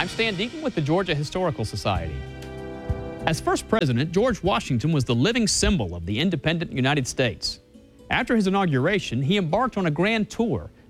I'm Stan Deaton with the Georgia Historical Society. As first president, George Washington was the living symbol of the independent United States. After his inauguration, he embarked on a grand tour,